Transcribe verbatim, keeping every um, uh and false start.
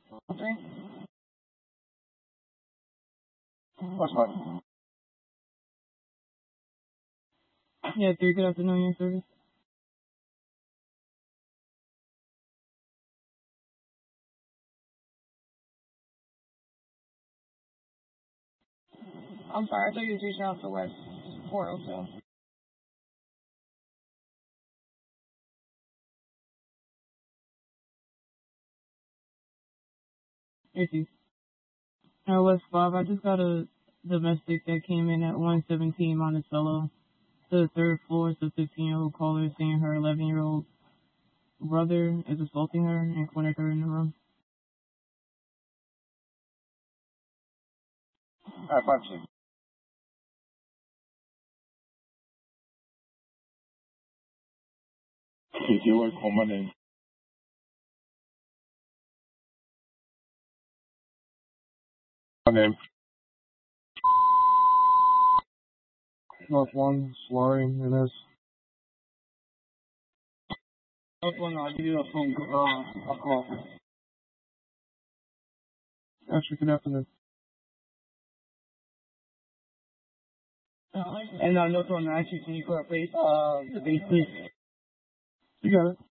Okay. What's fine? Yeah, three. Good afternoon, your service. I'm sorry, I thought you were reaching out to West Portal, so. Here, Uh, West five. I just got a domestic that came in at one seventeen Monticello to the third floor. It's a fifteen-year-old caller saying her eleven-year-old brother is assaulting her and cornered her in the room. Alright, five six. If you work on my name. My name. North one, Slurry, Inez. North one, I'll give you a phone call. Uh, I'll call. Actually, good afternoon. And uh, North one, actually, can you correct, please? Uh, the base, please. You got it.